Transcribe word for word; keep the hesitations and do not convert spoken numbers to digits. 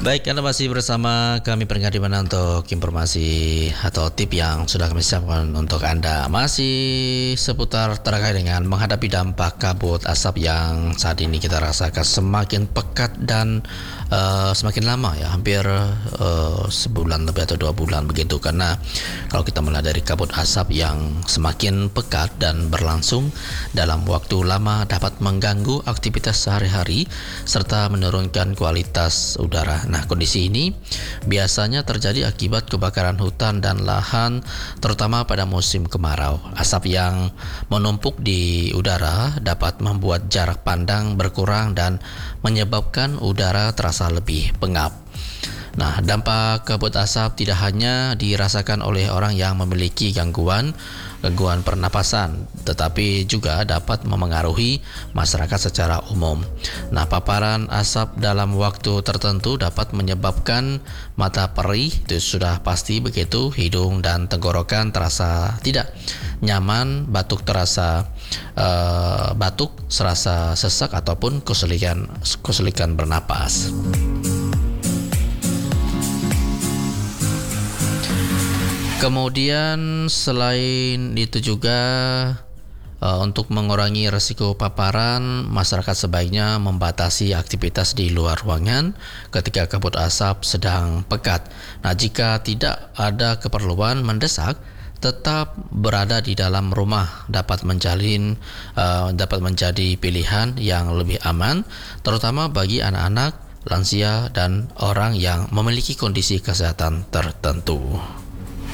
Baik, Anda masih bersama kami pendengar di mana untuk informasi atau tip yang sudah kami siapkan untuk Anda. Masih seputar terkait dengan menghadapi dampak kabut asap yang saat ini kita rasakan semakin pekat dan uh, semakin lama ya, hampir uh, sebulan lebih atau dua bulan begitu. Karena kalau kita melihat dari kabut asap yang semakin pekat dan berlangsung dalam waktu lama dapat mengganggu aktivitas sehari-hari serta menurunkan kualitas udara. Nah, kondisi ini biasanya terjadi akibat kebakaran hutan dan lahan, terutama pada musim kemarau. Asap yang menumpuk di udara dapat membuat jarak pandang berkurang dan menyebabkan udara terasa lebih pengap. Nah, dampak kabut asap tidak hanya dirasakan oleh orang yang memiliki gangguan gangguan pernapasan, tetapi juga dapat memengaruhi masyarakat secara umum. Nah, paparan asap dalam waktu tertentu dapat menyebabkan mata perih, itu sudah pasti begitu, hidung dan tenggorokan terasa tidak nyaman, batuk terasa uh, batuk, serasa sesak ataupun kesulitan kesulitan bernapas. Kemudian selain itu juga uh, untuk mengurangi risiko paparan, masyarakat sebaiknya membatasi aktivitas di luar ruangan ketika kabut asap sedang pekat. Nah, jika tidak ada keperluan mendesak, tetap berada di dalam rumah dapat menjalin uh, dapat menjadi pilihan yang lebih aman, terutama bagi anak-anak, lansia dan orang yang memiliki kondisi kesehatan tertentu.